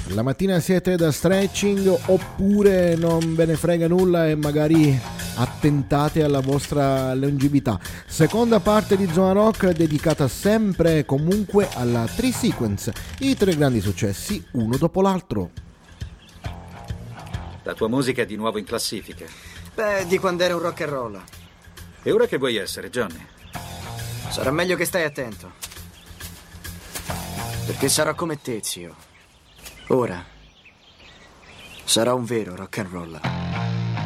La mattina siete da stretching oppure non ve ne frega nulla e magari attentate alla vostra longevità? Seconda parte di Zona Rock dedicata sempre e comunque alla Tri-Sequence, i 3 grandi successi uno dopo l'altro. La tua musica è di nuovo in classifica. Beh, di quando era un rock and roll. E ora che vuoi essere, Johnny? Sarà meglio che stai attento. Perché sarò come te, zio. Ora sarò un vero rock and roll.